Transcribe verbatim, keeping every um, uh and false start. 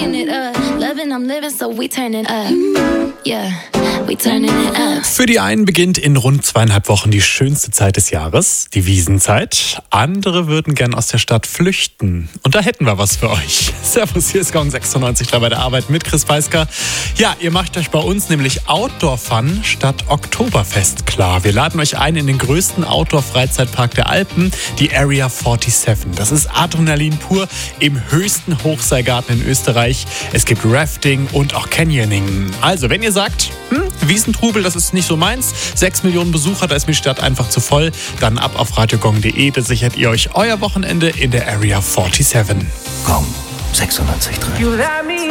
turning it up. Loving, I'm living, so we turning up. Yeah, we turning it up. Für die einen beginnt in rund zweieinhalb Wochen die schönste Zeit des Jahres, die Wiesenzeit. Andere würden gern aus der Stadt flüchten. Und da hätten wir was für euch. Servus, hier ist Gong sechsundneunzig Komma drei bei der Arbeit mit Chris Peisker. Ja, ihr macht euch bei uns nämlich Outdoor-Fun statt Oktoberfest klar. Wir laden euch ein in den größten Outdoor-Freizeitpark der Alpen, die Area siebenundvierzig. Das ist Adrenalin pur im höchsten Hochseilgarten in Österreich. Es gibt Rafting und auch Canyoning. Also, wenn ihr sagt, hm, Wiesentrubel, das ist nicht so meins, sechs Millionen Besucher, da ist mir die Stadt einfach zu voll, dann ab auf radiogong punkt de, da sichert ihr euch euer Wochenende in der Area siebenundvierzig. Gong sechsundneunzig Komma drei.